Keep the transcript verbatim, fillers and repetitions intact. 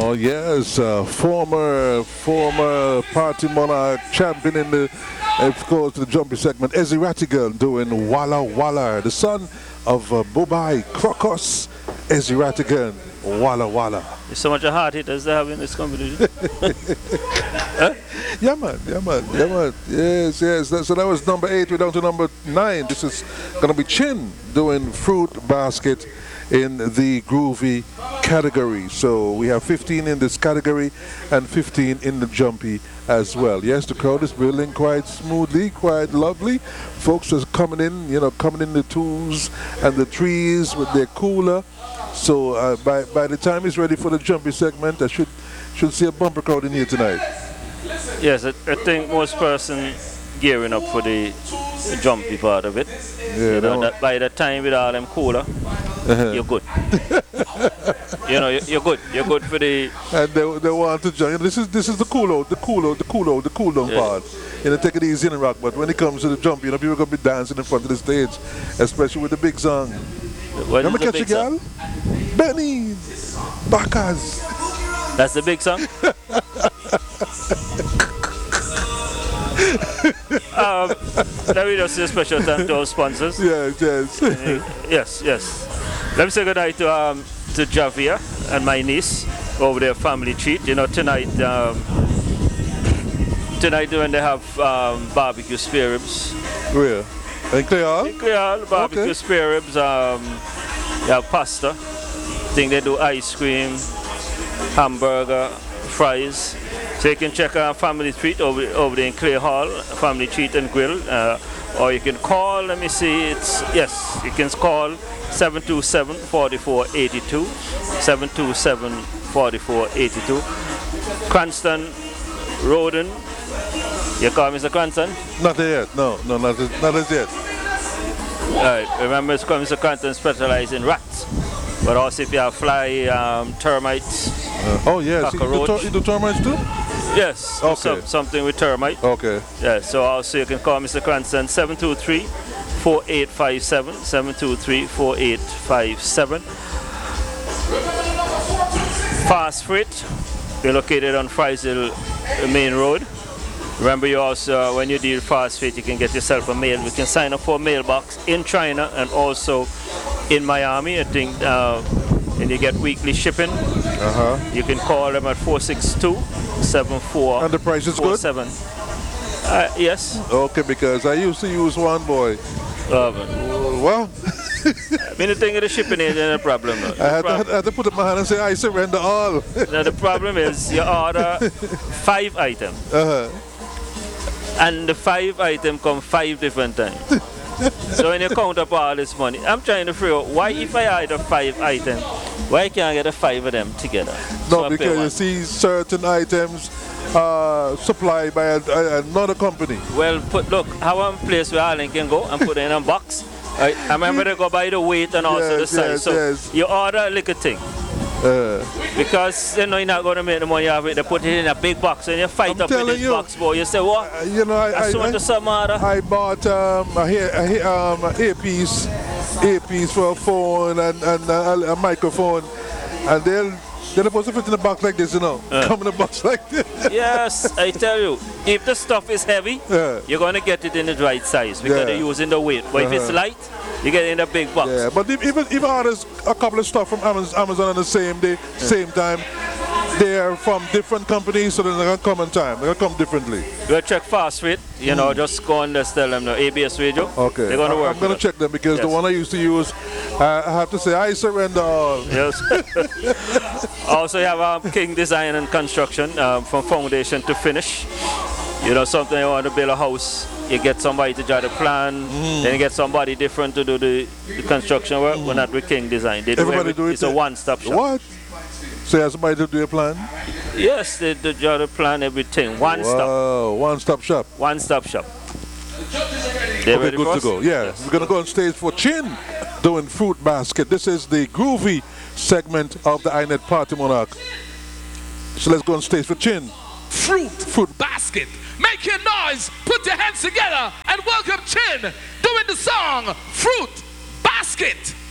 Oh yes, uh, former former party monarch champion in the, of course, the jumpy segment, Ezzy Rattigan doing Walla Walla, the son of uh, Bobai Crocus, Ezzy Rattigan, Walla Walla. There's so much of hard hitters they have in this competition. Huh? Yeah man, yeah man, yeah man. Yes, yes. That, so that was number eight. We're down to number nine. This is gonna be Chin doing Fruit Basket in the groovy category. So we have fifteen in this category and fifteen in the jumpy as well. Yes, the crowd is building quite smoothly, quite lovely. Folks are coming in, you know, coming in the twos and the threes with their cooler. So uh, by by the time it's ready for the jumpy segment, I should should see a bumper crowd in here tonight. Yes, I, I think most person gearing up for the jumpy part of it. Yeah, you know, that by the time with all them cooler, uh-huh. You're good. You know, you're, you're good. You're good for the. And they, they want to join. This is this is the cool out, the cool out, the cool out, the cool down yeah. part. You know, take it easy in rock. But when it comes to the jump, you know, people are gonna be dancing in front of the stage, especially with the big song. What Remember is catch the a girl? Benny, Bacchus. That's the big song. um, let me just say a special thank to our sponsors. Yes, yes. uh, yes, yes. Let me say good night to um, to Javia and my niece over their family treat. You know, tonight, um, tonight when they have um, barbecue spare ribs. Where? In Clear? In Clear, barbecue okay. spare ribs. Um, you have pasta. I think they do ice cream, hamburger, fries. So you can check our family treat over, over there in Clay Hall, family treat and grill. Uh, or you can call, let me see, it's, yes, you can call seven two seven, four four eight two, seven two seven, four four eight two. Cranston, Roden, you call Mister Cranston? Not yet, no, no, not, not as yet. All right, remember Mister Cranston specializes in rats, but also if you have fly, um, termites, uh, oh yes, cockroach. You do, you do termites too? Yes, okay. some, something with termite. Okay. Yeah, so also you can call Mister Cranston seven two three, four eight five seven, seven two three, four eight five seven. Fast Freight, we're located on Friesville Main Road. Remember, you also, uh, when you deal Fast Freight, you can get yourself a mail. We can sign up for a mailbox in China and also in Miami. I think, uh, and you get weekly shipping. Uh-huh. You can call them at four six two, seven four. And the price is good? Seven. Uh, yes. Okay, because I used to use one boy. Uh, well, I mean, the thing of the shipping ain't a problem. No. I had, prob to, I had to put up my hand and say, I surrender all. Now, the problem is you order five items. Uh-huh. And the five items come five different times. So when you count up all this money, I'm trying to figure out why if I order five items, why can't I get the five of them together? No, so because you see certain items uh, supplied by a, a, another company. Well, put look, how one place where Allen can go and put it in a box. I, I remember they go by the weight and also yes, the size. Yes, so yes. you order a little thing. Uh, because you know you're not going to make the money you have it. They put it in a big box and you fight I'm up with this you, box, boy. You say what? Uh, you know, I, I, I, I, some I bought um, a, a, um, a earpiece, earpiece for a phone and, and a, a microphone, and they'll they're supposed to fit in a box like this, you know, uh. come in a box like this. Yes, I tell you, if the stuff is heavy, yeah. you're going to get it in the right size because yeah. they're using the weight. But uh-huh. if it's light, you get it in a big box. Yeah, but if, even if I order a couple of stuff from Amazon on the same day, yeah. same time, they're from different companies, so they're not going to come on time. They're going to come differently. We'll check Fast Rate. You know, mm. just go and just tell them the A B S radio. Okay. They're going to work. I'm going to check them because yes. the one I used to use, uh, I have to say, I surrender all. Yes. Also, you have um, King Design and Construction um, from foundation to finish. You know, something you want to build a house, you get somebody to draw the plan, mm. then you get somebody different to do the, the construction work. Mm. We're not with King Design. They do Everybody every, do it. It's a one-stop shop. What? So you have somebody to do a plan? Yes, they do draw the plan, everything. One wow, stop. One-stop shop. One-stop shop. They're okay, good to go. Yeah, yes. We're going to go on stage for Chin doing Fruit Basket. This is the groovy segment of the I N E T Party Monarch. So let's go on stage for Chin. Fruit, Fruit Basket. Make your noise, put your hands together, and welcome Chin doing the song Fruit Basket.